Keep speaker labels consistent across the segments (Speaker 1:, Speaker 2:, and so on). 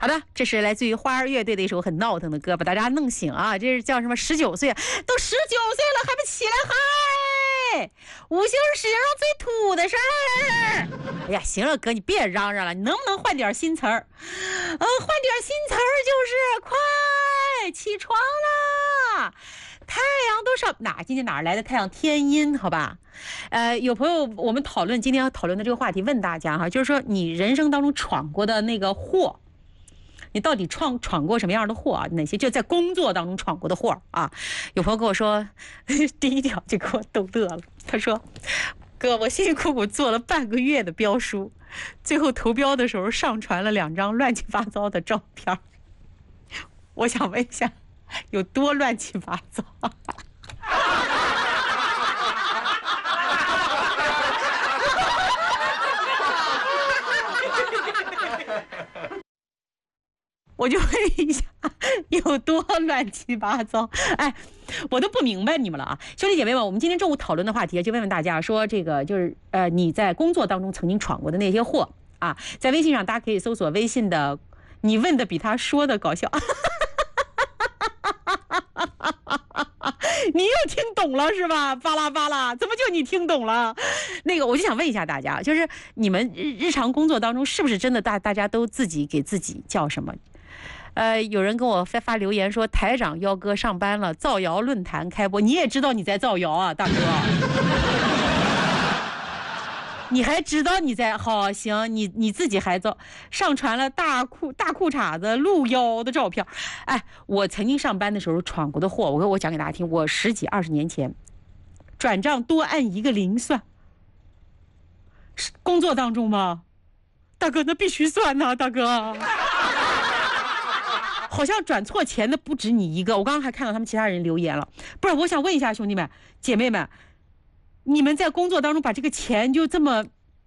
Speaker 1: 好的，这是来自于花儿乐队的一首很闹腾的歌，把大家弄醒啊！这是叫什么？19岁，都19岁了还不起来嗨！五行史上最土的事儿。哎呀，行了哥，你别嚷嚷了，你能不能换点新词儿？换点新词儿就是快起床啦！太阳都上今天哪来的太阳？天阴，好吧？有朋友我们今天要讨论的这个话题，问大家哈，就是说你人生当中闯过的那个祸。你到底闯过什么样的祸啊？哪些就在工作当中闯过的祸啊？有朋友跟我说，第一条就给我逗乐了。他说：“哥，我辛辛苦苦做了半个月的标书，最后投标的时候上传了2张乱七八糟的照片。我想问一下，有多乱七八糟？”我就问一下，有多乱七八糟？哎，我都不明白你们了啊，兄弟姐妹们，我们今天中午讨论的话题就问问大家说，这个就是你在工作当中曾经闯过的那些祸啊，在微信上大家可以搜索微信的“你问的比他说的搞笑”。你又听懂了是吧？巴拉巴拉，怎么就你听懂了？那个，我就想问一下大家，就是你们日常工作当中是不是真的大家都自己给自己叫什么？有人跟我发留言说，台长幺哥上班了，造谣论坛开播，你也知道你在造谣啊，大哥。你还知道你在好行，你自己还上传了大裤衩子露腰的照片。哎，我曾经上班的时候闯过的祸，我讲给大家听。我10几20年前转账多按1个0算，工作当中吗？大哥，那必须算呐，大哥。好像转错钱的不止你一个，我刚刚还看到他们其他人留言了。不是，我想问一下兄弟们姐妹们，你们在工作当中把这个钱就这么……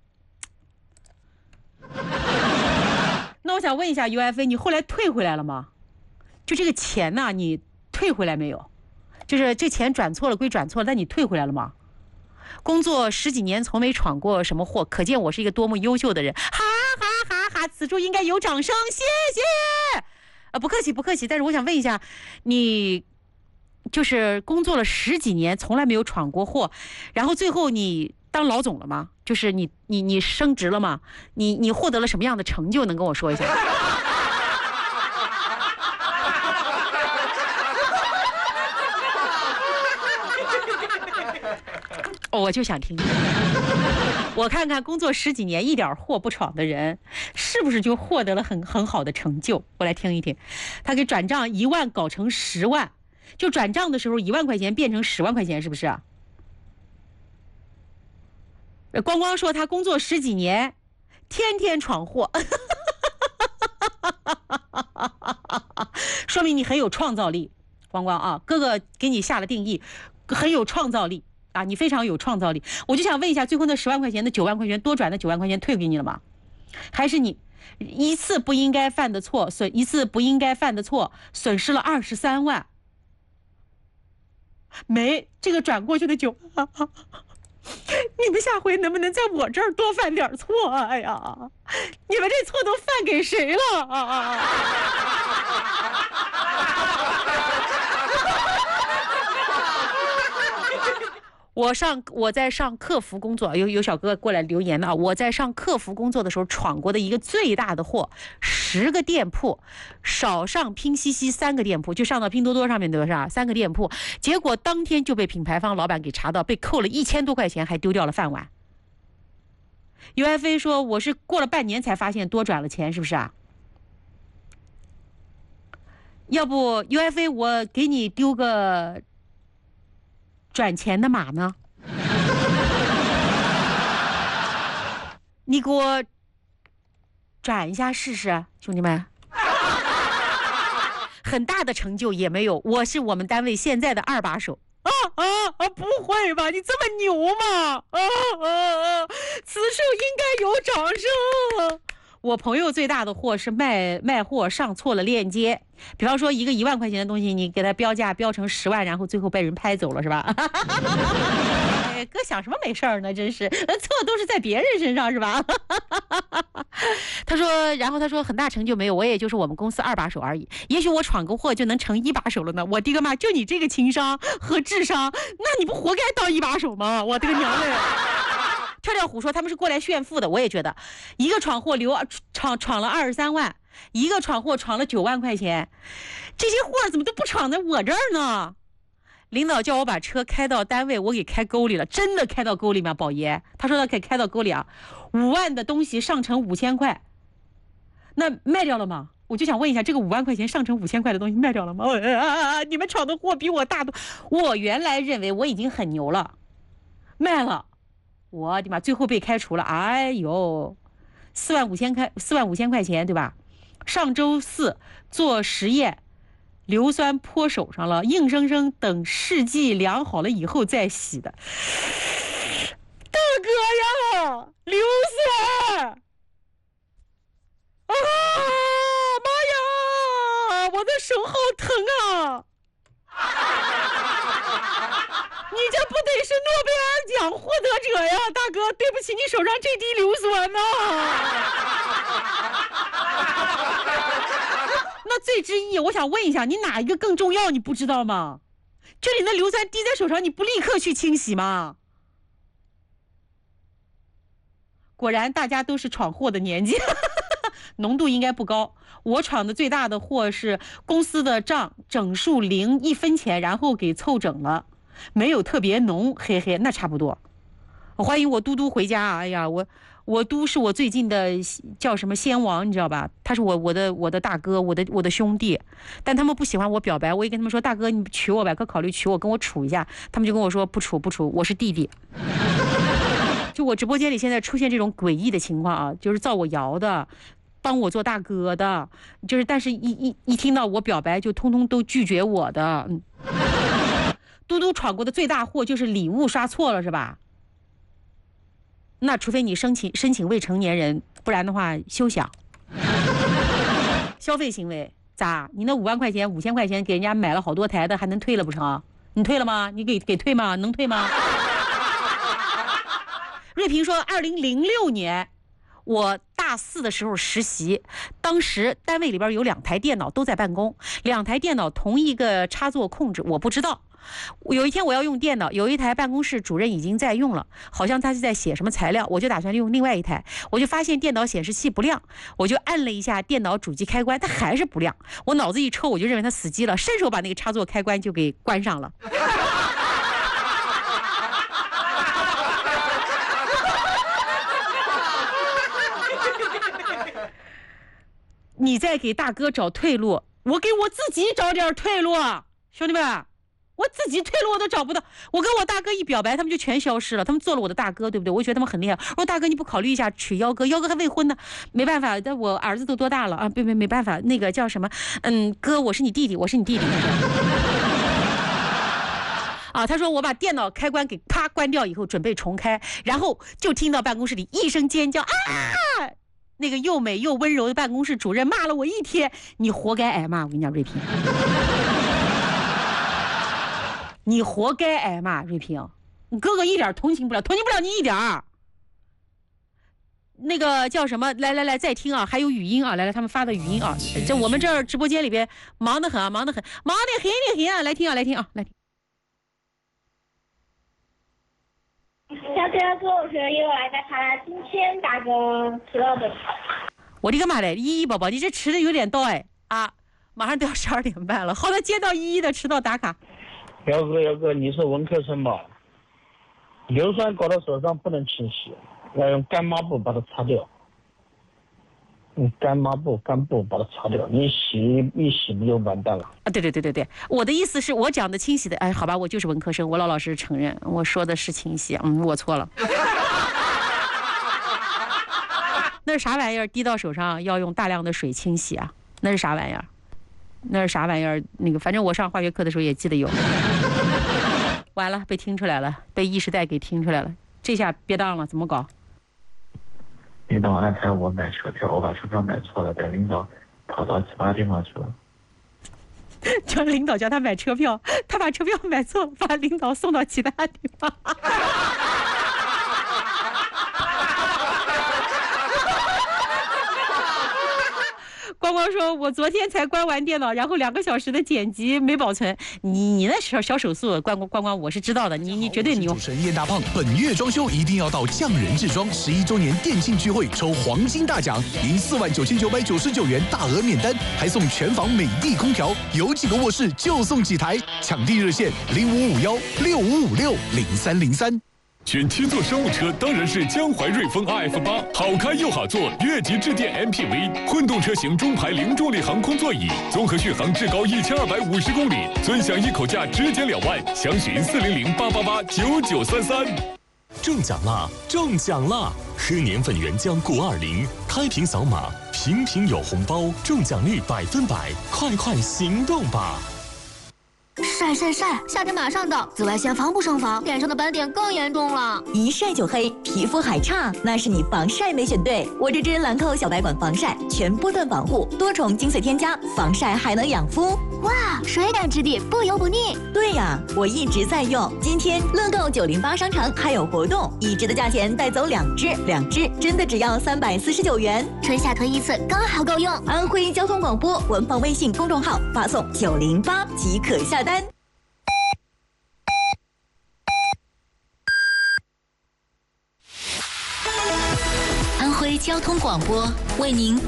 Speaker 1: 那我想问一下 UFA， 你后来退回来了吗？就这个钱呢，你退回来没有？就是这钱转错了归转错了，但你退回来了吗？工作10几年从没闯过什么祸，可见我是一个多么优秀的人！哈哈哈哈！此处应该有掌声，谢谢。不客气不客气，但是我想问一下，你就是工作了10几年，从来没有闯过祸，然后最后你当老总了吗？就是你升职了吗？你获得了什么样的成就？能跟我说一下？我就想听，我看看工作10几年一点祸不闯的人，是不是就获得了很好的成就？我来听一听，他给转账1万搞成10万，就转账的时候1万块钱变成10万块钱，是不是啊？光光说他工作10几年，天天闯祸，说明你很有创造力，光光啊，哥哥给你下了定义，很有创造力。啊，你非常有创造力，我就想问一下，最后那10万块钱的9万块钱多转的9万块钱退给你了吗？还是你一次不应该犯的错损失了23万？没，这个转过去的9，你们下回能不能在我这儿多犯点错？哎呀，你们这错都犯给谁了啊？我在上客服工作，有小哥哥过来留言了。我在上客服工作的时候闯过的一个最大的祸，10个店铺，少上拼夕夕3个店铺，就上到拼多多上面对吧？3个店铺，结果当天就被品牌方老板给查到，被扣了1000多块钱，还丢掉了饭碗。UFA 说我是过了半年才发现多转了钱，是不是啊？要不 UFA 我给你丢个转钱的码呢？你给我转一下试试，兄弟们。很大的成就也没有，我是我们单位现在的2把手。不会吧？你这么牛吗？此处应该有掌声。我朋友最大的祸是卖货上错了链接，比方说一个1万块钱的东西，你给他标价标成10万，然后最后被人拍走了，是吧？ 哎，哥想什么没事儿呢？真是，错都是在别人身上是吧？他说，然后他说很大成就没有，我也就是我们公司2把手而已。也许我闯个祸就能成1把手了呢。我的个妈，就你这个情商和智商，那你不活该当1把手吗？我的个娘嘞！跳跳虎说他们是过来炫富的，我也觉得，一个闯祸闯了23万，一个闯祸闯了9万块钱，这些货怎么都不闯在我这儿呢？领导叫我把车开到单位，我给开沟里了，真的开到沟里吗？宝爷，他说他可以开到沟里啊，5万的东西上成5000块，那卖掉了吗？我就想问一下，这个5万块钱上成5000块的东西卖掉了吗？你们闯的祸比我大多，我原来认为我已经很牛了，卖了。我的妈！最后被开除了，哎呦，4万5千块钱，对吧？上周4做实验，硫酸泼手上了，硬生生等试剂量好了以后再洗的。大哥呀，硫酸！啊，妈呀，我的手好疼啊！你这不得是诺贝尔奖获得者呀，大哥！对不起，你手上这滴硫酸呐。那最之一，我想问一下，你哪一个更重要？你不知道吗？这里的硫酸滴在手上，你不立刻去清洗吗？果然，大家都是闯祸的年纪，浓度应该不高。我闯的最大的祸是公司的账整数01分钱，然后给凑整了。没有特别浓，嘿嘿，那差不多。欢迎我嘟嘟回家。哎呀，我嘟是我最近的叫什么仙王，你知道吧？他是我的大哥，我的兄弟，但他们不喜欢我表白，我也跟他们说，大哥你娶我吧，可考虑娶我，跟我处一下。他们就跟我说不处，我是弟弟。就我直播间里现在出现这种诡异的情况啊，就是造我谣的。帮我做大哥的，就是但是一听到我表白就通通都拒绝我的。嘟嘟闯过的最大祸就是礼物刷错了，是吧？那除非你申请未成年人，不然的话休想。消费行为咋？你那5万块钱、5000块钱给人家买了好多台的，还能退了不成？你退了吗？你给退吗？能退吗？瑞平说，2006年我大4的时候实习，当时单位里边有2台电脑都在办公，2台电脑同一个插座控制，我不知道。有一天我要用电脑，有一台办公室主任已经在用了，好像他是在写什么材料，我就打算用另外一台，我就发现电脑显示器不亮，我就按了一下电脑主机开关，它还是不亮，我脑子一抽，我就认为它死机了，伸手把那个插座开关就给关上了。你在给大哥找退路，我给我自己找点退路，兄弟们，我自己退路我都找不到。我跟我大哥一表白，他们就全消失了，他们做了我的大哥，对不对？我觉得他们很厉害。我说大哥，你不考虑一下娶幺哥？幺哥还未婚呢，没办法，但我儿子都多大了啊？没办法，那个叫什么？哥，我是你弟弟，我是你弟弟。啊，他说我把电脑开关给啪关掉以后，准备重开，然后就听到办公室里一声尖叫啊！那个又美又温柔的办公室主任骂了我1天，你活该挨骂。我跟你讲，瑞平，你活该挨骂，瑞平，你哥哥一点同情不了你一点儿。那个叫什么？来，再听啊，还有语音啊，来，他们发的语音啊，这我们这儿直播间里边忙得很啊，来听啊，来听。
Speaker 2: 小哥跟我说有那个他今天大哥吃了的。
Speaker 1: 我的个妈嘞，依依宝宝，你这迟的有点到哎啊！马上都要12点半了，好的，接到依依的迟到打卡。
Speaker 3: 姚哥，你是文科生吧？硫酸搞到手上不能清洗，要用干抹布把它擦掉。用干布把它擦掉，你洗不就完蛋了
Speaker 1: 啊？对，我的意思是我讲的清洗的，哎，好吧，我就是文科生，我老实承认，我说的是清洗，我错了。那是啥玩意儿？滴到手上要用大量的水清洗啊？那是啥玩意儿？那个，反正我上化学课的时候也记得有。完了，被听出来了，被意识代给听出来了，这下别当了，怎么搞？
Speaker 4: 领导安排我买车票，我把车票买错了，带领导跑到其他地方去了。
Speaker 1: 叫领导叫他买车票，他把车票买错了，把领导送到其他地方。光光说：“我昨天才关完电脑，然后2个小时的剪辑没保存。你那小手速，光光，我是知道的，你绝对牛。”
Speaker 5: 主持人燕大胖，本月装修一定要到匠人制装11周年店庆聚会抽黄金大奖，赢49999元大额免单，还送全房美的空调，有几个卧室就送几台，抢地热线055165560303。
Speaker 6: 选7座商务车当然是江淮瑞风 RF8，好开又好坐，越级致电 MPV， 混动车型中排零重力航空座椅，综合续航至高1250公里，尊享一口价直减2万，详询40088889933。
Speaker 7: 中奖啦！中奖啦！喝年份原浆920，开瓶扫码，瓶瓶有红包，中奖率100%，快行动吧！
Speaker 8: 晒！夏天马上到，紫外线防不胜防，脸上的斑点更严重了。
Speaker 9: 一晒就黑，皮肤还差，那是你防晒没选对。我这支兰蔻小白管防晒，全波段保护，多重精粹添加，防晒还能养肤。
Speaker 8: 哇，水感质地，不油不腻。
Speaker 9: 对呀，我一直在用。今天乐购908商城还有活动，1支的价钱带走2支，2支真的只要349元。
Speaker 8: 春夏推1次，刚好够用。
Speaker 9: 安徽交通广播官方微信公众号发送908即可下单。
Speaker 10: 安徽交通广播为您